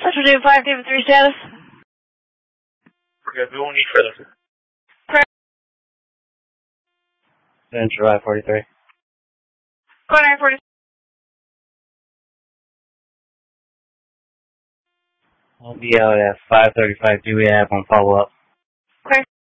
Central Dune 5, David 3 status. We're good. We won't need further. Correct. Central I-43. Going I-40. I'll be out at 5:35. Do we have on follow-up?